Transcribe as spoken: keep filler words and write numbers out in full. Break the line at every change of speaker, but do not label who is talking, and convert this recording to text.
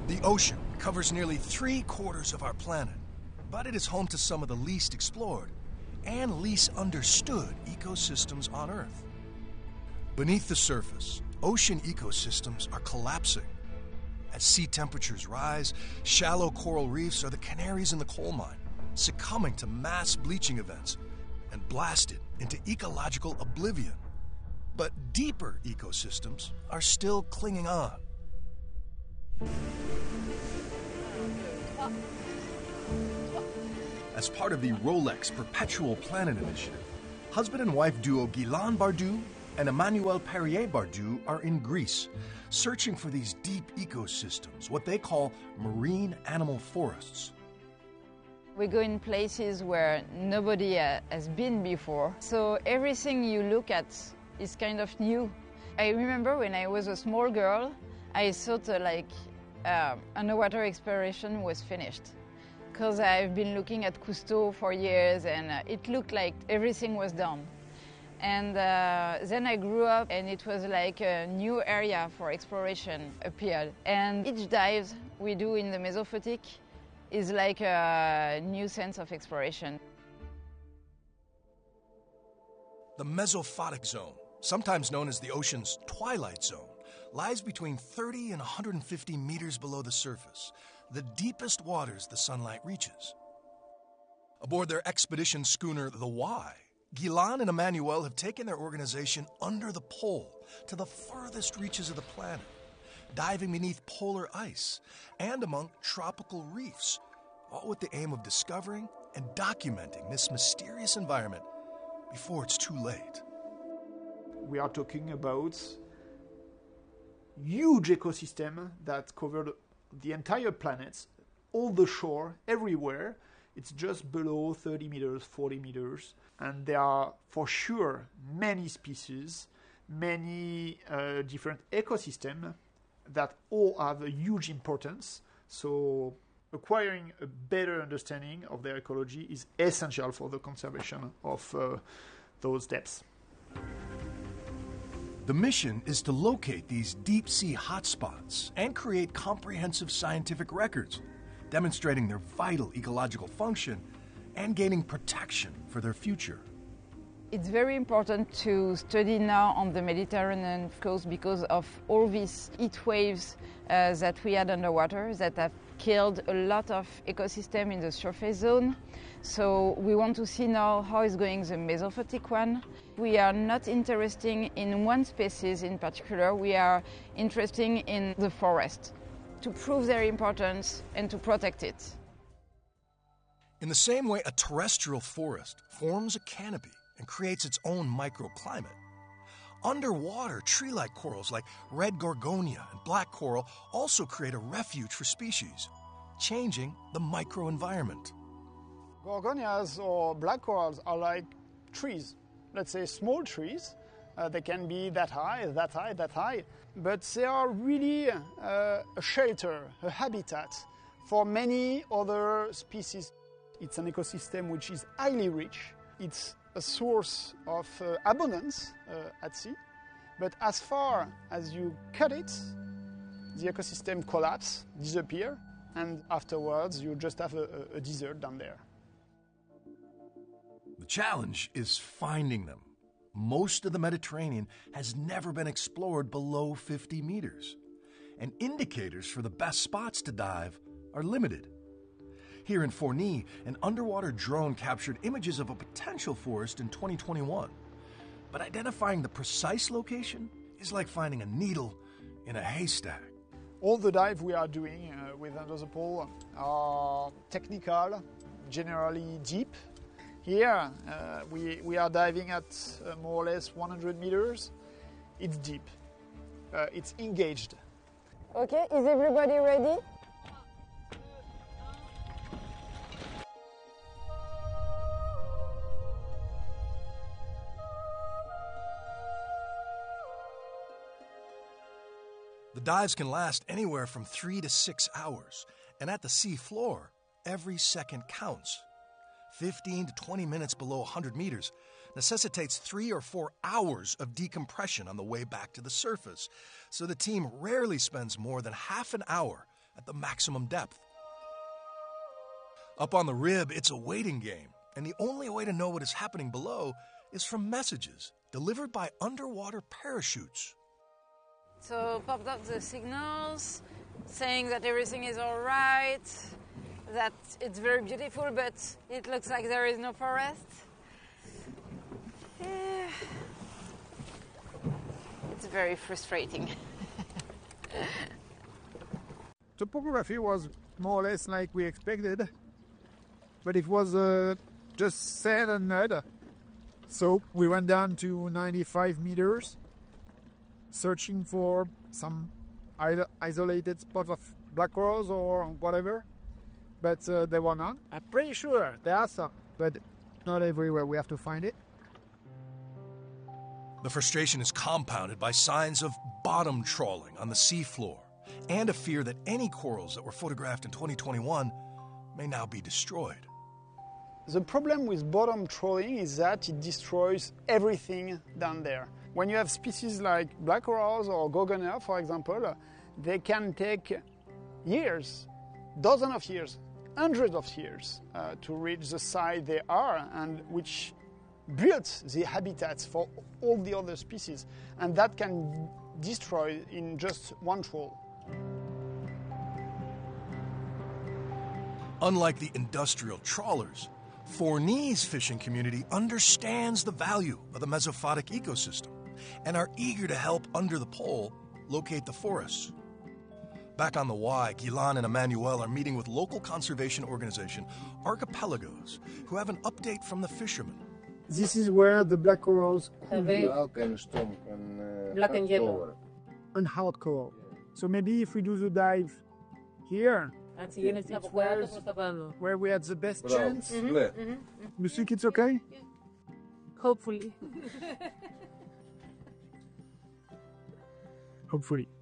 The ocean covers nearly three quarters of our planet, but it is home to some of the least explored and least understood ecosystems on Earth. Beneath the surface, ocean ecosystems are collapsing. As sea temperatures rise, shallow coral reefs are the canaries in the coal mine, succumbing to mass bleaching events and blasted into ecological oblivion. But deeper ecosystems are still clinging on. As part of the Rolex Perpetual Planet Initiative, husband and wife duo Guylain Bardou and Emmanuel Perrier Bardou are in Greece, searching for these deep ecosystems, what they call marine animal forests.
We go in places where nobody uh, has been before, so everything you look at is kind of new. I remember when I was a small girl, I thought uh, like uh, underwater exploration was finished, because I've been looking at Cousteau for years and uh, it looked like everything was done. And uh, then I grew up and it was like a new area for exploration appeared. And each dive we do in the Mesophotic is like a new sense of exploration.
The Mesophotic zone, sometimes known as the ocean's twilight zone, lies between thirty and one hundred fifty meters below the surface, the deepest waters the sunlight reaches. Aboard their expedition schooner, the Y, Guylain and Emmanuel have taken their organization under the pole to the furthest reaches of the planet, diving beneath polar ice and among tropical reefs, all with the aim of discovering and documenting this mysterious environment before it's too late.
We are talking about huge ecosystem that covered the entire planet, all the shore, everywhere. It's just below thirty meters, forty meters, and there are for sure many species, many uh, different ecosystems that all have a huge importance. So acquiring a better understanding of their ecology is essential for the conservation of uh, those depths.
The mission is to locate these deep-sea hotspots and create comprehensive scientific records, demonstrating their vital ecological function and gaining protection for their future.
It's very important to study now on the Mediterranean coast because of all these heat waves uh, that we had underwater that have killed a lot of ecosystem in the surface zone. So we want to see now how is going the Mesophotic one. We are not interested in one species in particular, we are interested in the forest to prove their importance and to protect it.
In the same way a terrestrial forest forms a canopy and creates its own microclimate, underwater tree-like corals like red gorgonia and black coral also create a refuge for species, changing the microenvironment.
Gorgonias or black corals are like trees, let's say small trees. Uh, they can be that high, that high, that high, but they are really uh, a shelter, a habitat for many other species. It's an ecosystem which is highly rich. It's a source of uh, abundance uh, at sea, but as far as you cut it, the ecosystem collapses, disappears, and afterwards you just have a, a desert down there.
The challenge is finding them. Most of the Mediterranean has never been explored below fifty meters, and indicators for the best spots to dive are limited. Here in Forni, an underwater drone captured images of a potential forest in twenty twenty-one. But identifying the precise location is like finding a needle in a haystack.
All the dives we are doing uh, with Under the Pole are technical, generally deep. Here uh, we, we are diving at uh, more or less one hundred meters. It's deep, uh, it's engaged.
Okay, is everybody ready?
The dives can last anywhere from three to six hours, and at the sea floor, every second counts. fifteen to twenty minutes below one hundred meters necessitates three or four hours of decompression on the way back to the surface, so the team rarely spends more than half an hour at the maximum depth. Up on the rib, it's a waiting game, and the only way to know what is happening below is from messages delivered by underwater parachutes.
So popped up the signals saying that everything is all right, that it's very beautiful, but it looks like there is no forest. Yeah. It's very frustrating.
Topography was more or less like we expected, but it was uh, just sand and mud. So we went down to ninety-five meters, searching for some isolated spot of black corals or whatever, but uh, there were none. I'm pretty sure there are some, but not everywhere. We have to find it.
The frustration is compounded by signs of bottom trawling on the seafloor and a fear that any corals that were photographed in twenty twenty-one may now be destroyed.
The problem with bottom trawling is that it destroys everything down there. When you have species like black corals or gorgonia, for example, they can take years, dozens of years, hundreds of years uh, to reach the site they are, and which builds the habitats for all the other species, and that can destroy in just one trawl.
Unlike the industrial trawlers, Fourni's fishing community understands the value of the mesophotic ecosystem and are eager to help under the pole locate the forests. Back on the Y, Guilan and Emmanuel are meeting with local conservation organization Archipelagos, who have an update from the fishermen.
This is where the black corals
Black and storm and uh,
Black and yellow.
over.
and hard coral. So maybe if we do the dive here,
At the unit
It's
of
where-
water,
where we had the best
Bravo.
chance,
Split.
you think it's okay?
hopefully.
Hopefully.